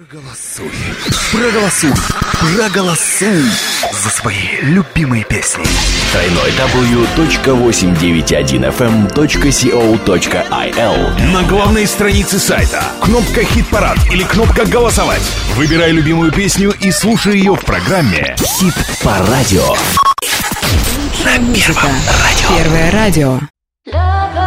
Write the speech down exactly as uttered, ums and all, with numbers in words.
Проголосуй, проголосуй, проголосуй за свои любимые песни. дабл ю дабл ю дабл ю точка восемьсот девяносто один эф эм точка си о точка ай эл. На главной странице сайта кнопка «Хит-парад» или кнопка «Голосовать». Выбирай любимую песню и слушай ее в программе «Хит по радио». На Первом радио. Первое радио.